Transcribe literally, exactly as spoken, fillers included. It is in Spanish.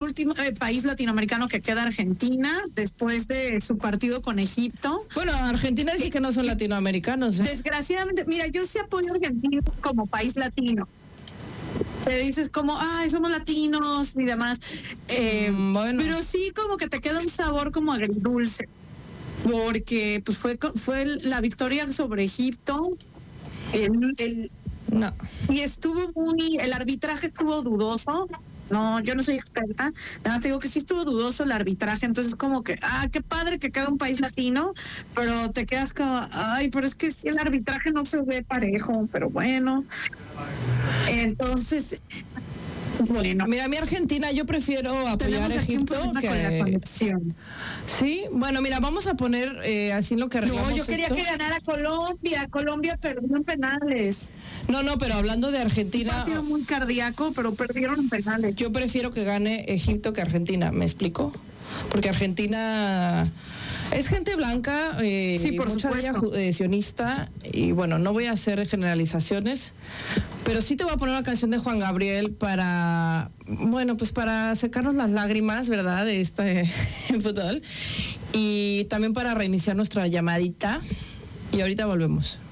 último eh, país latinoamericano que queda Argentina después de su partido con Egipto. Bueno, Argentina dice que no son latinoamericanos. ¿eh? Desgraciadamente, mira, yo sí apoyo a Argentina como país latino. Te dices como, ay, somos latinos y demás. Eh, mm, bueno. Pero sí como que te queda un sabor como agridulce. Porque pues fue, fue la victoria sobre Egipto. El, el, no. Y estuvo muy, el arbitraje estuvo dudoso. No, yo no soy experta, nada más te digo que sí estuvo dudoso el arbitraje, entonces como que, ah, qué padre que queda un país latino, pero te quedas como, ay, pero es que sí el arbitraje no se ve parejo, pero bueno. Entonces, bueno. Mira, mi Argentina, yo prefiero apoyar a Egipto que... Con la conexión. Sí, bueno, mira, vamos a poner eh, así en lo que arreglamos. No, yo quería esto. que ganara Colombia, Colombia perdió en penales. No, no, pero hablando de Argentina... Un partido muy cardíaco, pero perdieron en penales. Yo prefiero que gane Egipto que Argentina, ¿me explico? Porque Argentina... Es gente blanca, eh, sí, por mucha de ella eh, sionista, y bueno, no voy a hacer generalizaciones, pero sí te voy a poner una canción de Juan Gabriel para, bueno, pues para secarnos las lágrimas, ¿verdad?, de este fútbol, y también para reiniciar nuestra llamadita, y ahorita volvemos.